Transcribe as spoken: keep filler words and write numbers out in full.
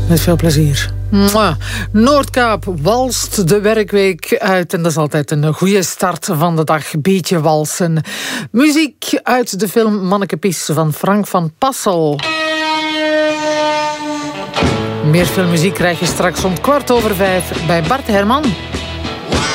Met veel plezier. Mwah. Noordkaap walst de werkweek uit en dat is altijd een goede start van de dag. Beetje walsen. Muziek uit de film Manneke Pies van Frank van Passel. Meer filmmuziek krijg je straks om kwart over vijf bij Bart Herman.